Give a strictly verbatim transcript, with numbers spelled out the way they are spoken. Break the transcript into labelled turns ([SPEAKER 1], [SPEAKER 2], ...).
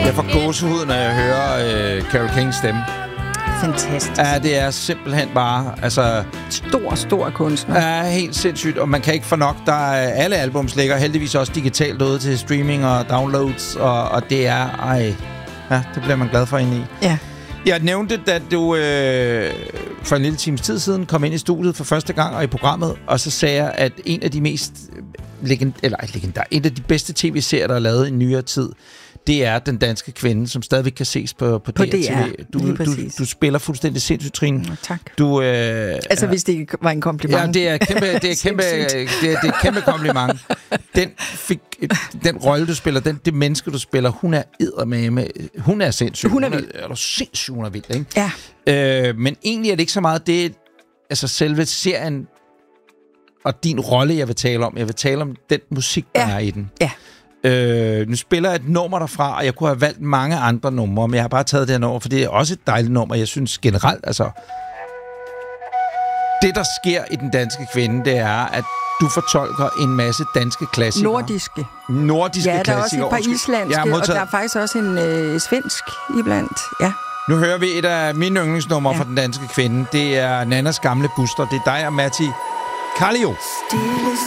[SPEAKER 1] Jeg får gåsehud, når jeg hører øh, Carole Kings stemme.
[SPEAKER 2] Fantastisk.
[SPEAKER 1] Ja, det er simpelthen bare... Altså,
[SPEAKER 2] stor, stor kunstner.
[SPEAKER 1] Ja, helt sindssygt, og man kan ikke få nok. Der er, alle albums ligger heldigvis også digitalt ude til streaming og downloads, og, og det er... Ej, ja, det bliver man glad for ind i.
[SPEAKER 2] Ja.
[SPEAKER 1] Jeg nævnte, at du øh, for en lille times tid siden kom ind i studiet for første gang og i programmet, og så sagde jeg, at en af de mest legend, eller legendar, en af de bedste tv-serier, der er lavet i nyere tid, det er Den Danske Kvinde, som stadigvæk kan ses på, på, på D R T V. Du, du, du spiller fuldstændig sindssygt, Trine.
[SPEAKER 2] Ja, tak.
[SPEAKER 1] Du, øh,
[SPEAKER 2] altså, hvis det var en kompliment.
[SPEAKER 1] Ja, det er kæmpe, det er kæmpe, det er, det er kæmpe kompliment. Den, fik, den rolle, du spiller, den, det menneske, du spiller, hun er eddermame. Hun er sindssyg.
[SPEAKER 2] Hun er vild.
[SPEAKER 1] Er du sindssyg, hun er vild, ikke?
[SPEAKER 2] Ja.
[SPEAKER 1] Øh, men egentlig er det ikke så meget det, altså selve serien og din rolle, jeg vil tale om. Jeg vil tale om den musik, der
[SPEAKER 2] ja.
[SPEAKER 1] er i den.
[SPEAKER 2] Ja.
[SPEAKER 1] Øh, nu spiller jeg et nummer derfra, og jeg kunne have valgt mange andre numre, men jeg har bare taget det her nummer, for det er også et dejligt nummer. Jeg synes generelt, altså... Det, der sker i Den Danske Kvinde, det er, at du fortolker en masse danske klassikere.
[SPEAKER 2] Nordiske.
[SPEAKER 1] Nordiske
[SPEAKER 2] ja, der er
[SPEAKER 1] klassikere.
[SPEAKER 2] også et par islandske, og der er faktisk også en øh, svensk iblandt. Ja.
[SPEAKER 1] Nu hører vi et af mine yndlingsnumre ja. fra Den Danske Kvinde. Det er Nannas gamle buster. Det er dig og Matti Kallio.
[SPEAKER 3] Stille